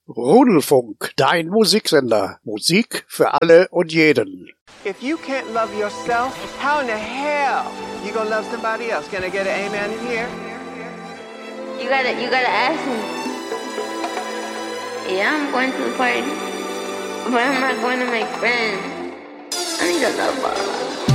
Rudelfunk, dein Musiksender. Musik für alle und jeden. If you can't love yourself, how in the hell you gonna love somebody else? Can I get an amen in here? You gotta ask me. Yeah, I'm going to the party, but I'm not going to make friends. I need a love ball.